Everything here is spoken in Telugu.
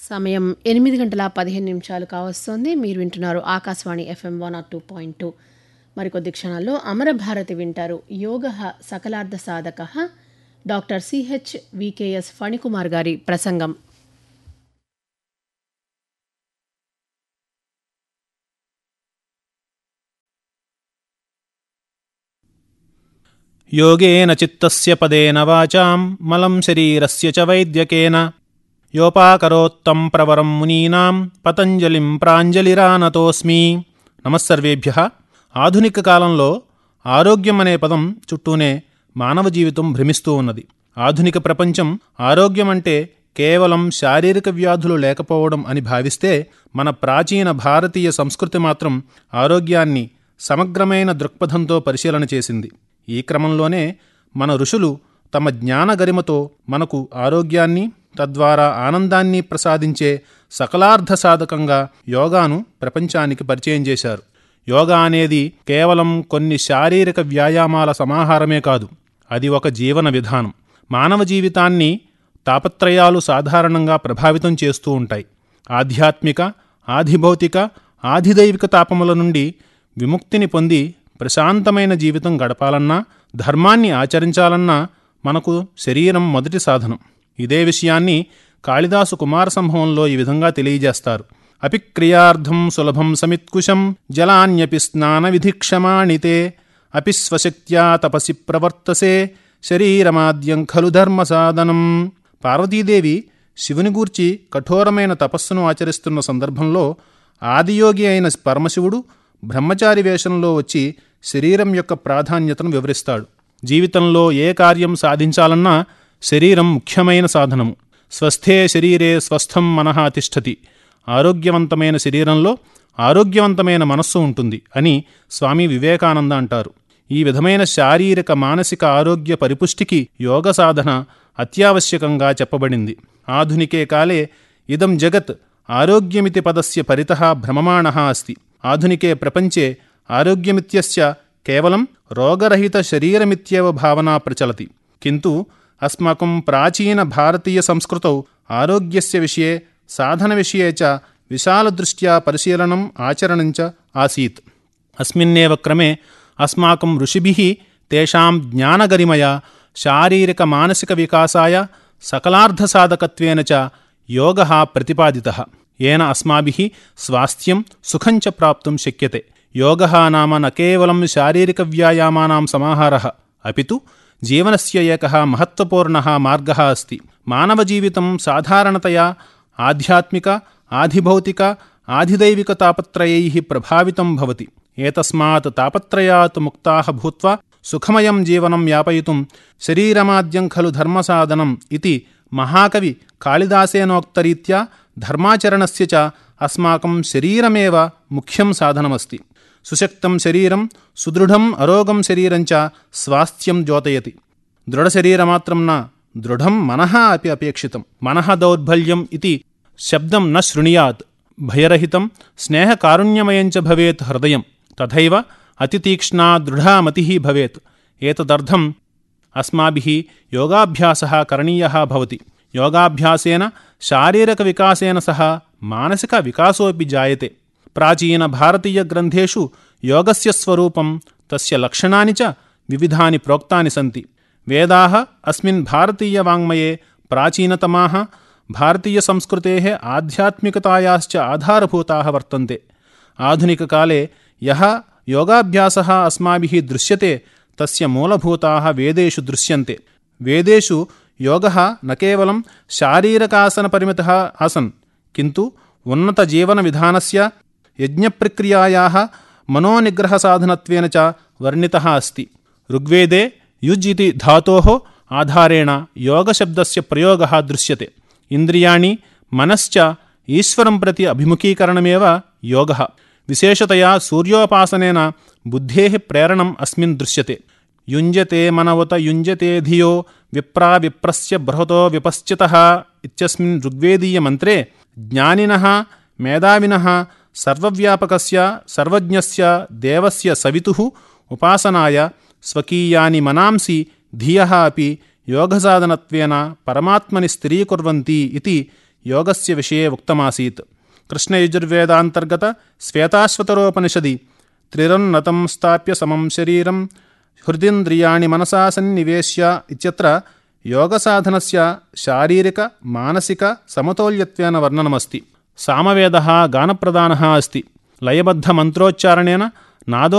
సమయం 8:15 కావస్తోంది. మీరు వింటున్నారు ఆకాశవాణి FM 102.2. మరికొద్ది క్షణాల్లో అమరభారతి వింటారు. యోగ సకలార్థ సాధక డాక్టర్ CHVKS ఫణికుమార్ గారి ప్రసంగం. యోగేన చిత్తస్య పదేన వాచాం మలం శరీరస్య చ వైద్యకేన యోపాకరోత్తం ప్రవరం మునీనాం పతంజలిం ప్రాంజలిరానతోస్మి. నమస్సర్వేభ్యః. ఆధునిక కాలంలో ఆరోగ్యం అనే పదం చుట్టూనే మానవ జీవితం భ్రమిస్తూ ఉన్నది. ఆధునిక ప్రపంచం ఆరోగ్యం అంటే కేవలం శారీరక వ్యాధులు లేకపోవడం అని భావిస్తే, మన ప్రాచీన భారతీయ సంస్కృతి మాత్రం ఆరోగ్యాన్ని సమగ్రమైన దృక్పథంతో పరిశీలన చేసింది. ఈ క్రమంలోనే మన ఋషులు తమ జ్ఞాన గరిమతో మనకు ఆరోగ్యాన్ని, తద్వారా ఆనందాన్ని ప్రసాదించే సకలార్థ సాధకంగా యోగాను ప్రపంచానికి పరిచయం చేశారు. యోగా అనేది కేవలం కొన్ని శారీరక వ్యాయామాల సమాహారమే కాదు, అది ఒక జీవన విధానం. మానవ జీవితాన్ని తాపత్రయాలు సాధారణంగా ప్రభావితం చేస్తూ ఉంటాయి. ఆధ్యాత్మిక, ఆధిభౌతిక, ఆధిదైవిక తాపముల నుండి విముక్తిని పొంది ప్రశాంతమైన జీవితం గడపాలన్నా, ధర్మాన్ని ఆచరించాలన్నా మనకు శరీరం మొదటి సాధనం. ఇదే విషయాన్ని కాళిదాసు కుమార సంభవంలో ఈ విధంగా తెలియజేస్తారు. అపిక్రియార్థం సులభం సమిత్కుశం జలాన్యపి స్నాన విధిక్షమాణితే అపి స్వశక్త్యా తపసి ప్రవర్తసే శరీరమాద్యం ఖలు ధర్మ సాధనం. పార్వతీదేవి శివుని గూర్చి కఠోరమైన తపస్సును ఆచరిస్తున్న సందర్భంలో ఆదియోగి అయిన పరమశివుడు బ్రహ్మచారి వేషంలో వచ్చి శరీరం యొక్క ప్రాధాన్యతను వివరిస్తాడు. జీవితంలో ఏ కార్యం సాధించాలన్నా శరీరం ముఖ్యమైన సాధనము. స్వస్థే శరీరే స్వస్థం మనః తిష్టతి. ఆరోగ్యవంతమైన శరీరంలో ఆరోగ్యవంతమైన మనస్సు ఉంటుంది అని స్వామి వివేకానంద అంటారు. ఈ విధమైన శారీరక మానసిక ఆరోగ్య పరిపుష్టికి యోగ సాధన అత్యావశ్యకంగా చెప్పబడింది. ఆధునికే కాలే ఇదం జగత్ ఆరోగ్యమితి పదస్య పరితః భ్రమమాణః అస్తి. ఆధునికే ప్రపంచే ఆరోగ్యమిత్యస్య కేవలం రోగరహిత శరీరమిత్యేవ భావనా ప్రచలతి. కింటు అస్మాకం ప్రాచీన భారతీయ సంస్కృతౌ ఆరోగ్యస్య విషయే సాధన విషయే చ విశాలదృష్ట్యా పరిశీలనం ఆచరణం చ ఆసీత్. అస్మిన్నేవ క్రమే అస్మాకం ఋషిభిః తేషాం జ్ఞానగరిమయా శారీరక మానసిక వికాసాయ సకలార్థసాధకత్వేన చ యోగః ప్రతిపాదితః. येन अस्माभिः स्वास्थ्यं सुखं च प्राप्तुं शक्यते. योगः नाम न केवलं शारीरिकव्यायामानां समाहारः, अपि तु जीवनस्य एकः महत्त्वपूर्णः मार्गः अस्ति. मानवजीवितं साधारणतया आध्यात्मिक, आधिभौतिक, आधिदैविकतापत्रयैः प्रभावितं भवति. एतस्मात् तापत्रयात् मुक्ताः भूत्वा सुखमयं जीवनं यापयितुं शरीरमाद्यं खलु धर्मसाधनम् इति महाकवि कालिदासेनोक्तरीत्या ధర్మాచరణస్య చ అస్మాకం శరీరమేవ ముఖ్యం సాధనమస్తి. సుశక్తం శరీరం సుదృఢం అరోగం శరీరం చ స్వాస్థ్యం ద్యోతయతి. దృఢశరీరమాత్రం న దృఢం మనః అపి అపేక్షితం. మనః దౌర్బల్యం ఇతి శబ్దం న శృణుయాత్. భయరహితం స్నేహకారుణ్యమయం చ భవేత్ హృదయం. తథైవ అతితీక్ష్ణా దృఢా మతిః భవేత్. ఏతదర్థం అస్మాభిః యోగాభ్యాసः కరణీయः భవతి. యోగాభ్యాసేన శారీరక వికాసేన సహ మానసిక వికాసోపి జాయతే. ప్రాచీన భారతీయ గ్రంథేషు యోగస్య స్వరూపం తస్య లక్షణాని చ వివిధాని ప్రోక్తాని సంతి. వేదాః అస్మిన్ భారతీయ వాంగ్మయే ప్రాచీనతమాః భారతీయ సంస్కృతేః ఆధ్యాత్మికతాయాశ్చ ఆధారభూతాః వర్తంతే. ఆధునికకాలే యః యోగాభ్యాసः అస్మాభిః దృశ్యతే తస్య మూలభూతాः వేదేషు దృశ్యంతే. వేదేషు యోగः న కేవలం శారీరకాసనపరిమితः ఆసన్, కింటు ఉన్నతజీవనవిధానస్య యజ్ఞప్రక్రియాయాः మనోనిగ్రహసాధనత్వేన చ వర్ణితः అస్తి. ఋగ్వేదే యుజ్ ఇతి ధాతోః ఆధారేణ యోగశబ్దస్య ప్రయోగः దృశ్యతే. ఇంద్రియాణి మనశ్చ ఈశ్వరం ప్రతి అభిముఖీకరణమేవ యోగः. విశేషతయా సూర్యోపాసనేన బుద్ధేః ప్రేరణం అస్మిన్ దృశ్యతే. యుంజతే మనవత యుంజతే ధియో విప్రా విప్రస్య బృహతో విపశ్చితః ఇత్యస్మిన్ ఋగ్వేదీయ మంత్రే జ్ఞానినః మేధావినః సర్వవ్యాపకస్య సర్వజ్ఞస్య దేవస్య సవితుః ఉపాసనాయ స్వకీయాని మనాంసి ధియః అపి యోగసాధనత్వేన పరమాత్మని స్థిరీకుర్వంతి ఇతి योगस्य विषये उक्तमासीत्। कृष्णयजुर्वेदान्तर्गत श्वेताश्वतरोपनिषदि त्रिरन्नतं स्थाप्य समं शरीरं हृदिन्द्रियाणि मनसा सन्निवेश्य इत्यत्र योगसाधनस्य शारीरिक-मानसिक-समतौल्यत्वेन वर्णनमस्ति। सामवेदः गानप्रधानः अस्ति। लयबद्धमन्त्रोच्चारणेन नादो